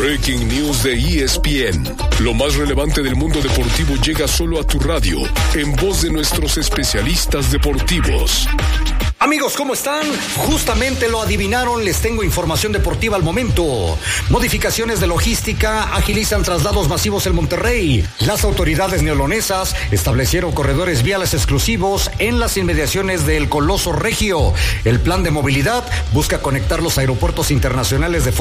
Breaking News de ESPN. Lo más relevante del mundo deportivo llega solo a tu radio, en voz de nuestros especialistas deportivos. Amigos, ¿cómo están? Justamente lo adivinaron, les tengo información deportiva al momento. Modificaciones de logística agilizan traslados masivos en Monterrey. Las autoridades neolonesas establecieron corredores viales exclusivos en las inmediaciones del Coloso Regio. El plan de movilidad busca conectar los aeropuertos internacionales de